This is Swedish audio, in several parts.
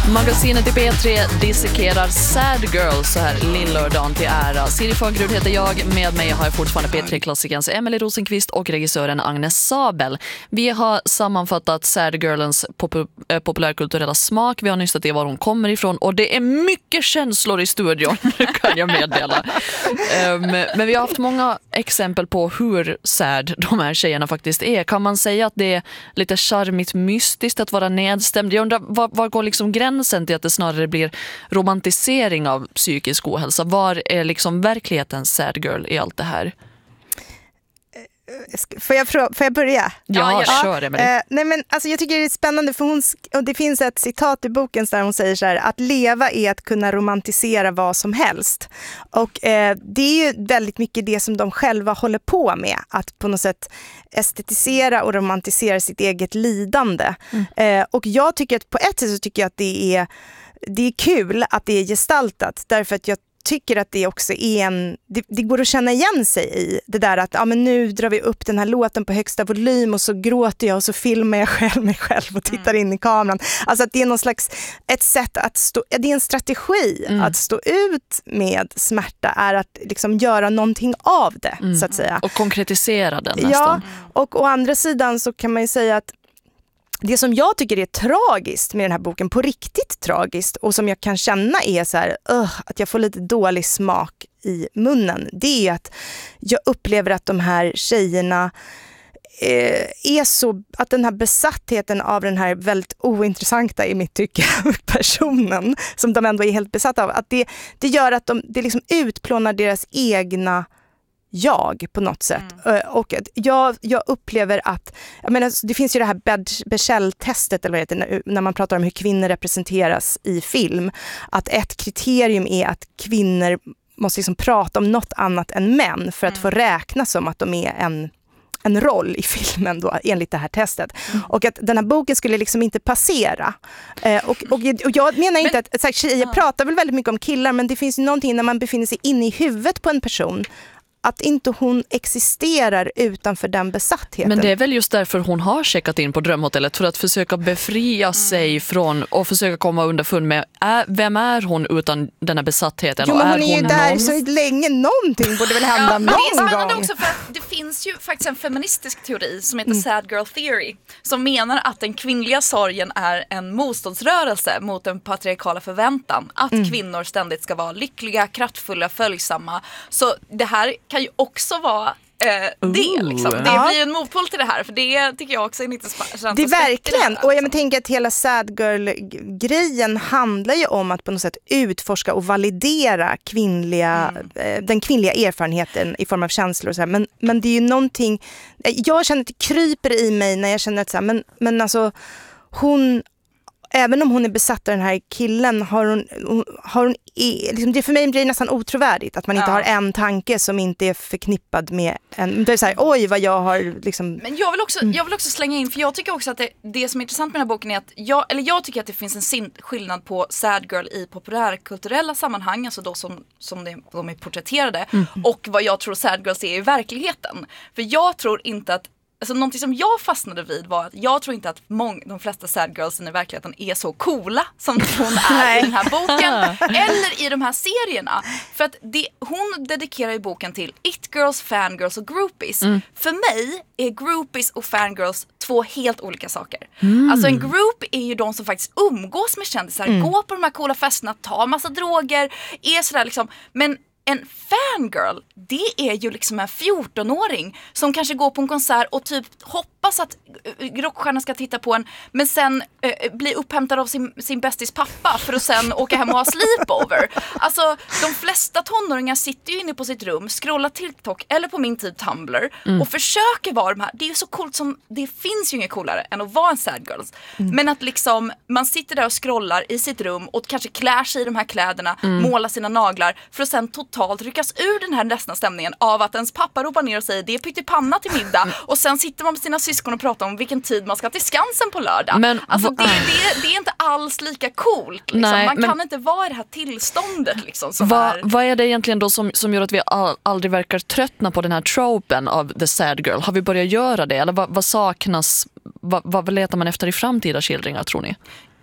Magasinet i P3 dissekerar Sad Girl så här lillördagen till ära. Siri Fagerud heter jag. Med mig har jag fortfarande P3-klassikens Emily Rosenqvist och regissören Agnes Sabel. Vi har sammanfattat Sad Girlens populärkulturella smak. Vi har nystat i var hon kommer ifrån. Och det är mycket känslor i studion, kan jag meddela. Men vi har haft många exempel på hur sad de här tjejerna faktiskt är. Kan man säga att det är lite charmigt mystiskt att vara nedstämd? Jag undrar, var går liksom gränsen till att det snarare blir romantisering av psykisk ohälsa? Var är liksom verklighetens sad girl i allt det här? Får jag börja? Ja, kör det med dig. Nej, men alltså, jag tycker det är spännande för och det finns ett citat i boken där hon säger så här: att leva är att kunna romantisera vad som helst. Och det är ju väldigt mycket det som de själva håller på med, att på något sätt estetisera och romantisera sitt eget lidande. Och jag tycker att på ett sätt så tycker jag att det är kul att det är gestaltat, därför att jag tycker att det också är det går att känna igen sig i det där att men nu drar vi upp den här låten på högsta volym och så gråter jag och så filmar jag mig själv och tittar in i kameran. Alltså att det är någon slags ett sätt att det är en strategi att stå ut med smärta, är att liksom göra någonting av det så att säga. Och konkretisera den nästan. Ja, och å andra sidan så kan man ju säga att det som jag tycker är tragiskt med den här boken, på riktigt tragiskt, och som jag kan känna är så här, att jag får lite dålig smak i munnen, det är att jag upplever att de här tjejerna är så, att den här besattheten av den här väldigt ointressanta i mitt tycke personen som de ändå är helt besatta av, att det gör att det liksom utplånar deras egna jag på något sätt. Och jag upplever att, jag menar, det finns ju det här Bechdel-testet eller vad det heter, när man pratar om hur kvinnor representeras i film, att ett kriterium är att kvinnor måste liksom prata om något annat än män för att få räknas som att de är en roll i filmen då, enligt det här testet. Och att den här boken skulle liksom inte passera. Och jag menar inte att tjejer pratar väl väldigt mycket om killar, men det finns ju någonting när man befinner sig inne i huvudet på en person, att inte hon existerar utanför den besattheten. Men det är väl just därför hon har checkat in på Drömhotellet, för att försöka befria sig från och försöka komma underfund med vem är hon utan den här besattheten. Jo, men hon är ju där så länge, någonting borde väl hända någon gång. Det är spännande också, för att det finns ju faktiskt en feministisk teori som heter Sad Girl Theory, som menar att den kvinnliga sorgen är en motståndsrörelse mot den patriarkala förväntan att kvinnor ständigt ska vara lyckliga, kraftfulla, följsamma. Så det här kan ju också vara det liksom. Det blir ju en motpol till det här, för det tycker jag också är lite spännande. Det är verkligen, och jag tänker att hela Sad Girl-grejen handlar ju om att på något sätt utforska och validera den kvinnliga erfarenheten i form av känslor och så här. Men det är ju någonting, jag känner att det kryper i mig när jag känner att så här, men alltså hon, även om hon är besatt av den här killen, har hon liksom, det för mig blir nästan otrovärdigt att man inte har en tanke som inte är förknippad med en. Det är så här, oj vad jag har liksom. Men jag vill också slänga in, för jag tycker också att det som är intressant med den här boken är att jag tycker att det finns en skillnad på sad girl i populärkulturella sammanhang, alltså då som de är porträtterade, och vad jag tror sad girls är i verkligheten. För jag tror inte att, alltså någonting som jag fastnade vid var att jag tror inte att de flesta sad girlsen i verkligheten är så coola som hon är i den här boken eller i de här serierna. För att hon dedikerar ju boken till it-girls, fangirls och groupies. För mig är groupies och fangirls två helt olika saker. Alltså en group är ju de som faktiskt umgås med kändisar, går på de här coola festerna, tar massa droger, är sådär liksom, men en fangirl, det är ju liksom en 14-åring som kanske går på en konsert och typ hoppas att rockstjärnan ska titta på en, men sen bli upphämtad av sin bästis pappa för att sen åka hem och ha sleepover. Alltså, de flesta tonåringar sitter ju inne på sitt rum, scrollar TikTok eller på min tid Tumblr och försöker vara de här. Det är ju så coolt, som det finns ju inget coolare än att vara en sad girl. Men att liksom man sitter där och scrollar i sitt rum och kanske klär sig i de här kläderna, målar sina naglar för att sen totalt ryckas ur den här ledsna stämningen av att ens pappa ropar ner och säger det är pyttipanna till middag, och sen sitter man med sina syskon och pratar om vilken tid man ska till Skansen på lördag. Men alltså det är inte alls lika coolt liksom. Nej, man kan inte vara i det här tillståndet liksom, vad är det egentligen då som gör att vi aldrig verkar tröttna på den här tropen av the sad girl? Har vi börjat göra det? Eller vad saknas? Vad letar man efter i framtida skildringar, tror ni?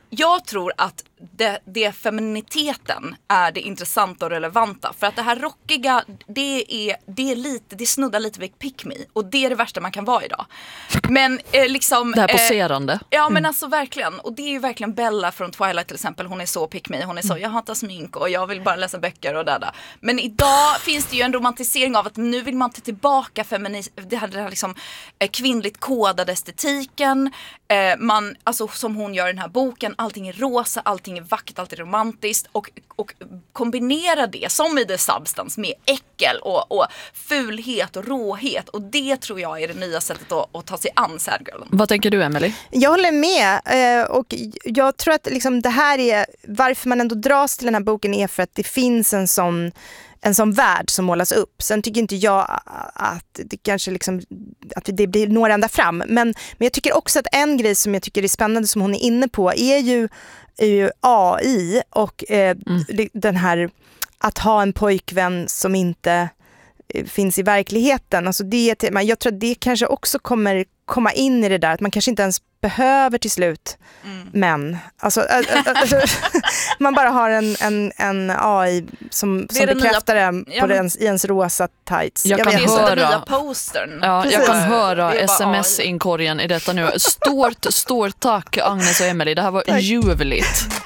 jag tror att det femininiteten är det intressanta och relevanta. För att det här rockiga, det snuddar lite vid pick me. Och det är det värsta man kan vara idag. Men liksom... Det här poserande. Ja, men alltså verkligen. Och det är ju verkligen Bella från Twilight till exempel. Hon är så pick me. Hon är så, jag hatar smink och jag vill bara läsa böcker och där. Men idag finns det ju en romantisering av att nu vill man ta tillbaka det här liksom kvinnligt kodade estetiken. Man, alltså som hon gör i den här boken, allting är rosa, allting är vackert, allt är romantiskt och kombinera det som i The Substance med äckel och fulhet och råhet, och det tror jag är det nya sättet att ta sig an sadgirlen. Vad tänker du, Emily? Jag håller med, och jag tror att liksom det här är varför man ändå dras till den här boken, är för att det finns en sån värld som målas upp. Sen tycker inte jag att det kanske liksom, att det blir några ända fram. Men jag tycker också att en grej som jag tycker är spännande som hon är inne på är ju AI och den här att ha en pojkvän som inte finns i verkligheten. Alltså jag tror att det kanske också kommer komma in i det där, att man kanske inte ens behöver till slut män. Alltså, man bara har en AI som bekräftar den i ens rosa tights. Jag kan höra den nya postern. Ja, jag kan höra sms-inkorgen i detta nu. Stort tack Agnes och Emily. Det här var ljuvligt.